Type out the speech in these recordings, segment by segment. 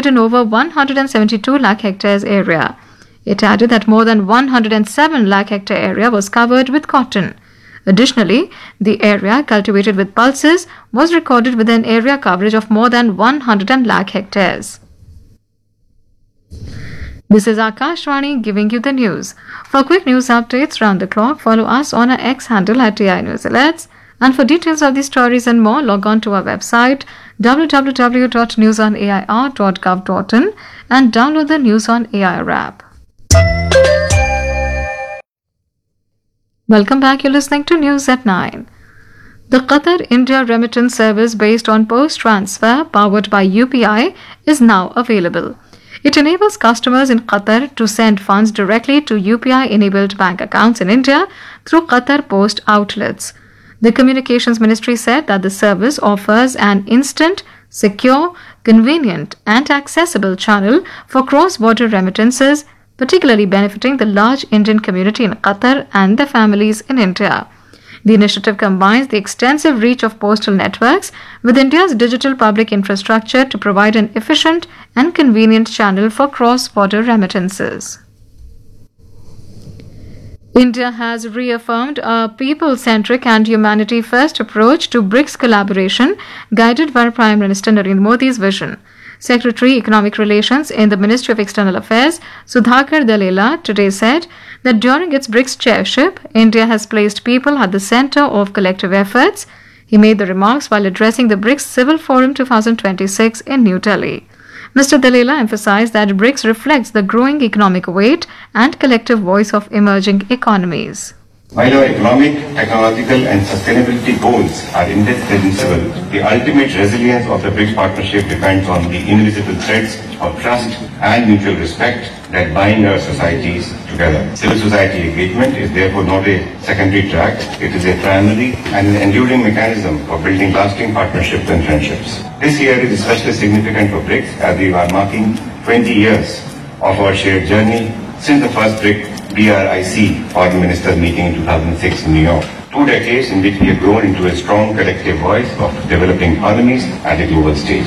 cultivated in over 172 lakh hectares area. It added that more than 107 lakh hectare area was covered with cotton. Additionally, the area cultivated with pulses was recorded with an area coverage of more than 100 lakh hectares. This is Akashvani giving you the news. For quick news updates round the clock, follow us on our X handle at TI News Alerts. And for details of these stories and more, log on to our website www.newsonair.gov.in and download the News on AIR app. Welcome back. You're listening to News at 9. The Qatar India remittance service based on post transfer powered by UPI is now available. It enables customers in Qatar to send funds directly to UPI-enabled bank accounts in India through Qatar Post outlets. The Communications Ministry said that the service offers an instant, secure, convenient and accessible channel for cross-border remittances, particularly benefiting the large Indian community in Qatar and their families in India. The initiative combines the extensive reach of postal networks with India's digital public infrastructure to provide an efficient and convenient channel for cross-border remittances. India has reaffirmed a people-centric and humanity-first approach to BRICS collaboration, guided by Prime Minister Narendra Modi's vision. Secretary Economic Relations in the Ministry of External Affairs, Sudhakar Dallela, today said that during its BRICS chairship, India has placed people at the center of collective efforts. He made the remarks while addressing the BRICS Civil Forum 2026 in New Delhi. Mr. Dallela emphasized that BRICS reflects the growing economic weight and collective voice of emerging economies. While our economic, technological and sustainability goals are indispensable, the ultimate resilience of the BRICS partnership depends on the invisible threads of trust and mutual respect that bind our societies together. Civil society engagement is therefore not a secondary track, it is a primary and an enduring mechanism for building lasting partnerships and friendships. This year is especially significant for BRICS as we are marking 20 years of our shared journey since the first BRIC Foreign Ministers meeting in 2006 in New York. 2 decades in which we have grown into a strong collective voice of developing economies at a global stage.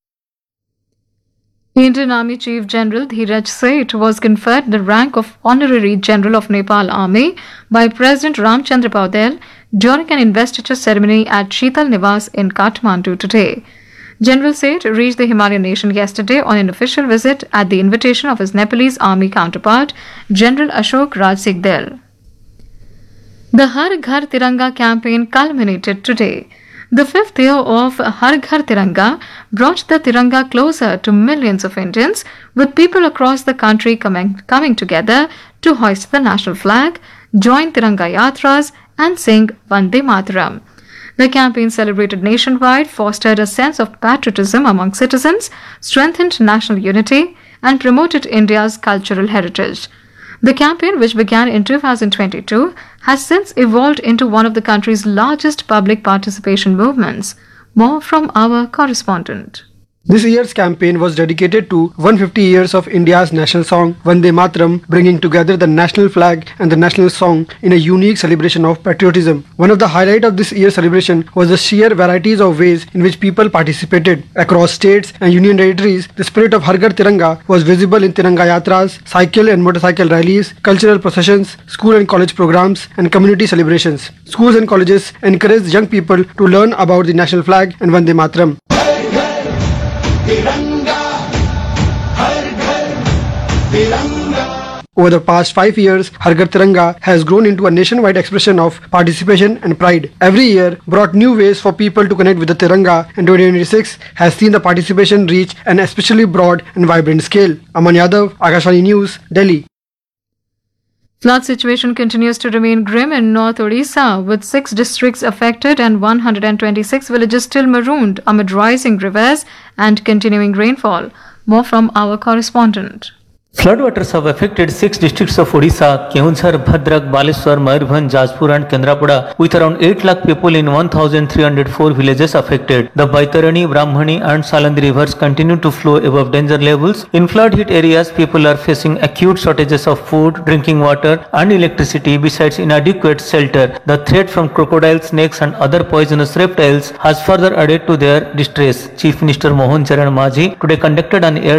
Indian Army Chief General Dheeraj Seth was conferred the rank of Honorary General of Nepal Army by President Ramchandra Paudel during an investiture ceremony at Sheetal Niwas in Kathmandu today. General Seth reached the Himalayan nation yesterday on an official visit at the invitation of his Nepalese army counterpart, General Ashok Raj Sigdel. The Har Ghar Tiranga campaign culminated today. The 5th year of Har Ghar Tiranga brought the Tiranga closer to millions of Indians, with people across the country coming together to hoist the national flag, join Tiranga Yatras and sing Vande Mataram. The campaign celebrated nationwide, fostered a sense of patriotism among citizens, strengthened national unity, and promoted India's cultural heritage. The campaign, which began in 2022, has since evolved into one of the country's largest public participation movements. More from our correspondent. This year's campaign was dedicated to 150 years of India's national song Vande Mataram, bringing together the national flag and the national song in a unique celebration of patriotism. One of the highlights of this year's celebration was the sheer varieties of ways in which people participated. Across states and union territories, the spirit of Har Ghar Tiranga was visible in Tiranga Yatras, cycle and motorcycle rallies, cultural processions, school and college programs, and community celebrations. Schools and colleges encouraged young people to learn about the national flag and Vande Mataram. Over the past 5 years, Har Ghar Tiranga has grown into a nationwide expression of participation and pride. Every year brought new ways for people to connect with the Tiranga, and 2026 has seen the participation reach an especially broad and vibrant scale. Aman Yadav, Akashvani News, Delhi. Flood situation continues to remain grim in North Odisha, with 6 districts affected and 126 villages still marooned amid rising rivers and continuing rainfall. More from our correspondent. Floodwaters have affected 6 districts of Odisha, Keonjhar, Bhadrak, Baleshwar, Mayurbhanj, Jajpur and Kendrapada, with around 8 lakh people in 1,304 villages affected. The Baitarani, Brahmani and Salandi rivers continue to flow above danger levels. In flood-hit areas, people are facing acute shortages of food, drinking water and electricity, besides inadequate shelter. The threat from crocodiles, snakes and other poisonous reptiles has further added to their distress. Chief Minister Mohan Charan Majhi today conducted an air